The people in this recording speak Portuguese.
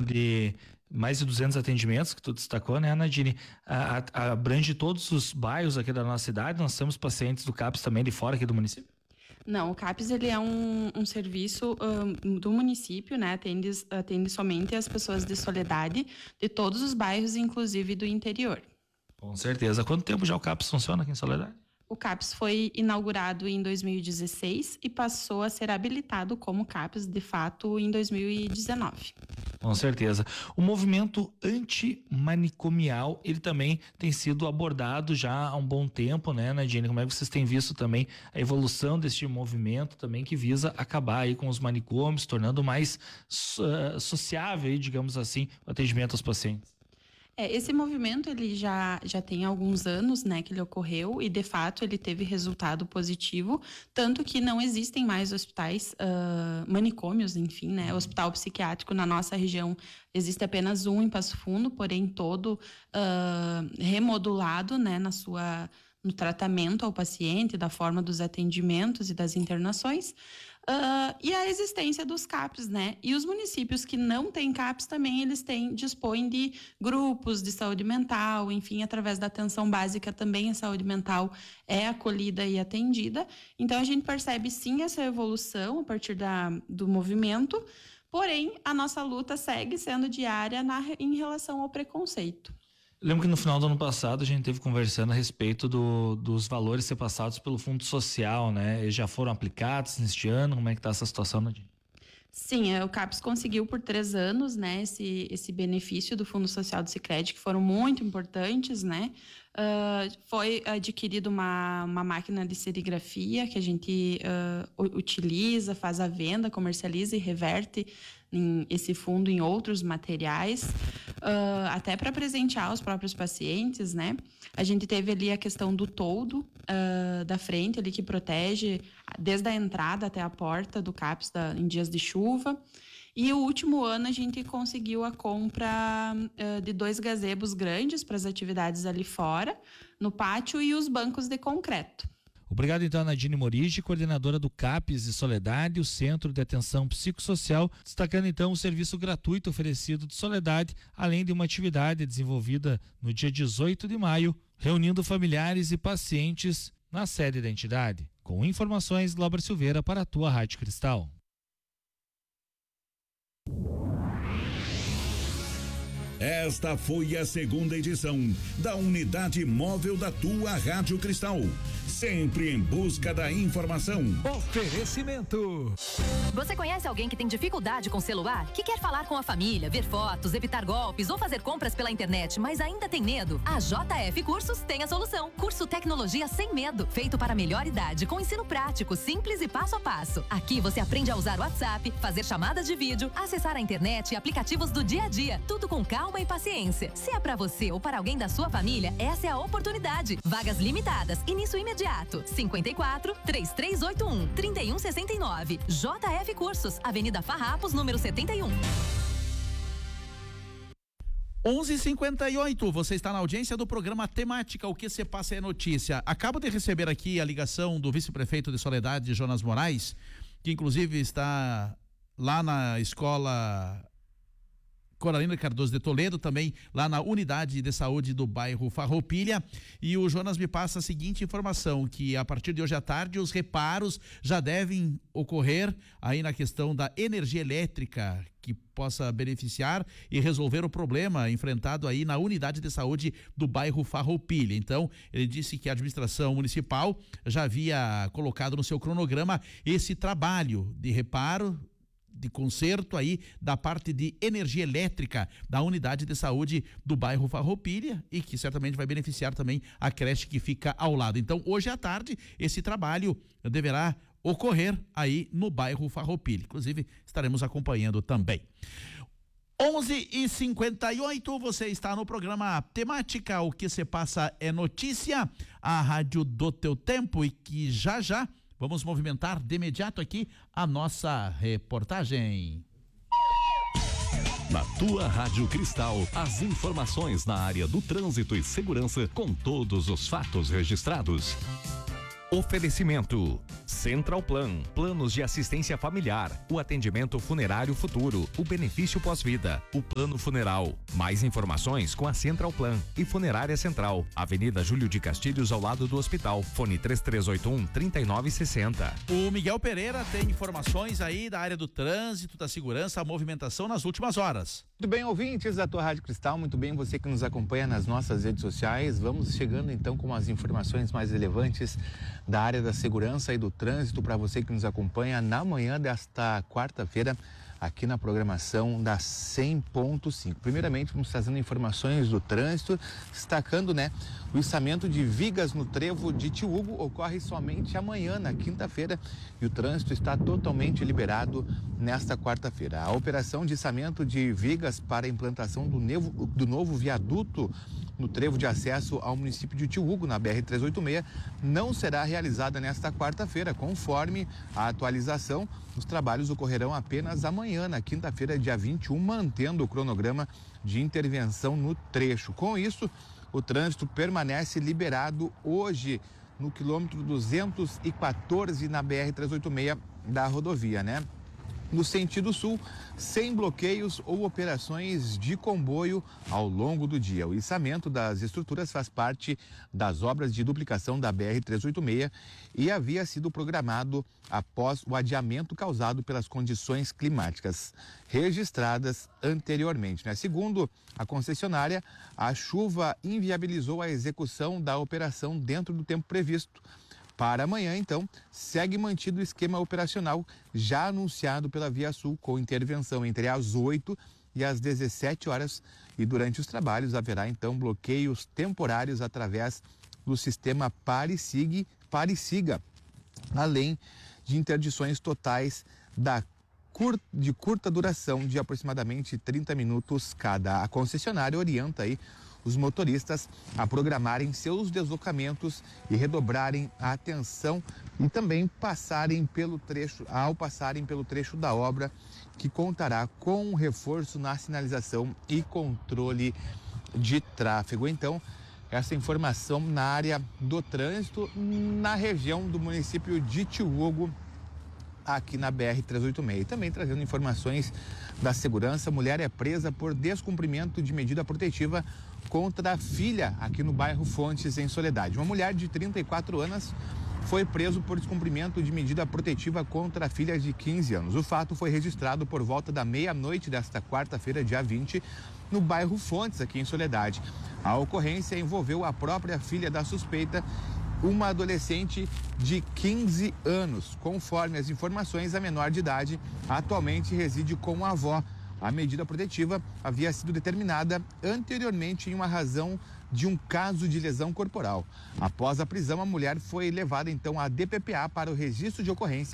de mais de 200 atendimentos que tu destacou, né, Nadine? Abrange todos os bairros aqui da nossa cidade. Nós temos pacientes do CAPS também de fora aqui do município? Não, o CAPS ele é um serviço do município, né? Atende somente as pessoas de Soledade, de todos os bairros, inclusive do interior. Com certeza. Há quanto tempo já o CAPS funciona aqui em Soledade? O CAPS foi inaugurado em 2016 e passou a ser habilitado como CAPS, de fato, em 2019. Com certeza. O movimento antimanicomial, ele também tem sido abordado já há um bom tempo, né, Nadine? Como é que vocês têm visto também a evolução deste movimento também que visa acabar aí com os manicômios, tornando mais sociável, digamos assim, o atendimento aos pacientes? Esse movimento ele já tem alguns anos, né, que ele ocorreu e de fato ele teve resultado positivo, tanto que não existem mais hospitais, manicômios, enfim, né, hospital psiquiátrico na nossa região existe apenas um em Passo Fundo, porém todo remodulado, né, no tratamento ao paciente, da forma dos atendimentos e das internações. E a existência dos CAPs, né? E os municípios que não têm CAPs também, eles dispõem de grupos de saúde mental, enfim, através da atenção básica também a saúde mental é acolhida e atendida. Então, a gente percebe sim essa evolução a partir do movimento, porém, a nossa luta segue sendo diária em relação ao preconceito. Lembro que no final do ano passado a gente teve conversando a respeito dos valores ser passados pelo Fundo Social, né? Eles já foram aplicados neste ano? Como é que está essa situação, Nadine? Sim, o CAPS conseguiu por 3 anos, né, esse benefício do Fundo Social do Sicredi, que foram muito importantes, né? Foi adquirida uma máquina de serigrafia que a gente utiliza, faz a venda, comercializa e reverte esse fundo em outros materiais, até para presentear os próprios pacientes, né? A gente teve ali a questão do toldo da frente, ali que protege desde a entrada até a porta do CAPS em dias de chuva. E o último ano a gente conseguiu a compra de 2 gazebos grandes para as atividades ali fora, no pátio, e os bancos de concreto. Obrigado então a Nadine Morigi, coordenadora do CAPS de Soledade, o Centro de Atenção Psicossocial, destacando então o serviço gratuito oferecido de Soledade, além de uma atividade desenvolvida no dia 18 de maio, reunindo familiares e pacientes na sede da entidade. Com informações, Glauber Silveira para a tua Rádio Cristal. Esta foi a 2ª edição da Unidade Móvel da tua Rádio Cristal. Sempre em busca da informação. Oferecimento. Você conhece alguém que tem dificuldade com celular? Que quer falar com a família, ver fotos, evitar golpes ou fazer compras pela internet, mas ainda tem medo? A JF Cursos tem a solução. Curso Tecnologia Sem Medo, feito para a melhor idade, com ensino prático, simples e passo a passo. Aqui você aprende a usar o WhatsApp, fazer chamadas de vídeo, acessar a internet e aplicativos do dia a dia. Tudo com calma e paciência. Se é para você ou para alguém da sua família, essa é a oportunidade. Vagas limitadas, início imediato. 54 3381 3169. JF Cursos, Avenida Farrapos, número 71. 11h58, você está na audiência do programa Temática, o que se passa é notícia. Acabo de receber aqui a ligação do vice-prefeito de Soledade, Jonas Moraes, que inclusive está lá na escola Coralina Cardoso de Toledo, também lá na unidade de saúde do bairro Farroupilha, e o Jonas me passa a seguinte informação, que a partir de hoje à tarde os reparos já devem ocorrer aí na questão da energia elétrica, que possa beneficiar e resolver o problema enfrentado aí na unidade de saúde do bairro Farroupilha. Então, ele disse que a administração municipal já havia colocado no seu cronograma esse trabalho de reparo, de conserto aí da parte de energia elétrica da unidade de saúde do bairro Farroupilha, e que certamente vai beneficiar também a creche que fica ao lado. Então, hoje à tarde, esse trabalho deverá ocorrer aí no bairro Farroupilha. Inclusive, estaremos acompanhando também. 11h58, você está no programa Temática, o que se passa é notícia, a rádio do teu tempo, e que já vamos movimentar de imediato aqui a nossa reportagem. Na tua Rádio Cristal, as informações na área do trânsito e segurança com todos os fatos registrados. Oferecimento Central Plan, planos de assistência familiar, o atendimento funerário futuro, o benefício pós-vida, o plano funeral. Mais informações com a Central Plan e Funerária Central, Avenida Júlio de Castilhos, ao lado do hospital. Fone 3381-3960. O Miguel Pereira tem informações aí da área do trânsito, da segurança, a movimentação nas últimas horas. Muito bem, ouvintes da tua Rádio Cristal, muito bem, você que nos acompanha nas nossas redes sociais. Vamos chegando então com as informações mais relevantes da área da segurança e do trânsito para você que nos acompanha na manhã desta quarta-feira aqui na programação da 100.5. Primeiramente, vamos trazendo informações do trânsito, destacando, o içamento de vigas no trevo de Tiúgo ocorre somente amanhã, na quinta-feira, e o trânsito está totalmente liberado nesta quarta-feira. A operação de içamento de vigas para a implantação do novo viaduto no trevo de acesso ao município de Tiúgo, na BR-386, não será realizada nesta quarta-feira. Conforme a atualização, os trabalhos ocorrerão apenas amanhã, na quinta-feira, dia 21, mantendo o cronograma de intervenção no trecho. Com isso, o trânsito permanece liberado hoje no quilômetro 214 na BR-386 da rodovia, No sentido sul, sem bloqueios ou operações de comboio ao longo do dia. O içamento das estruturas faz parte das obras de duplicação da BR-386 e havia sido programado após o adiamento causado pelas condições climáticas registradas anteriormente. Segundo a concessionária, a chuva inviabilizou a execução da operação dentro do tempo previsto. Para amanhã, então, segue mantido o esquema operacional já anunciado pela Via Sul, com intervenção entre as 8 e as 17 horas. E durante os trabalhos haverá, então, bloqueios temporários através do sistema Pare-Siga, além de interdições totais de curta duração, de aproximadamente 30 minutos cada. A concessionária orienta aí os motoristas a programarem seus deslocamentos e redobrarem a atenção e também passarem pelo trecho da obra, que contará com um reforço na sinalização e controle de tráfego. Então, essa informação na área do trânsito na região do município de Tiúgo, aqui na BR-386. E também trazendo informações da segurança, mulher é presa por descumprimento de medida protetiva contra a filha aqui no bairro Fontes, em Soledade. Uma mulher de 34 anos foi preso por descumprimento de medida protetiva contra a filha de 15 anos. O fato foi registrado por volta da meia-noite desta quarta-feira, dia 20, no bairro Fontes, aqui em Soledade. A ocorrência envolveu a própria filha da suspeita, uma adolescente de 15 anos. Conforme as informações, a menor de idade atualmente reside com a avó. A medida protetiva havia sido determinada anteriormente em uma razão de um caso de lesão corporal. Após a prisão, a mulher foi levada então à DPPA para o registro de ocorrência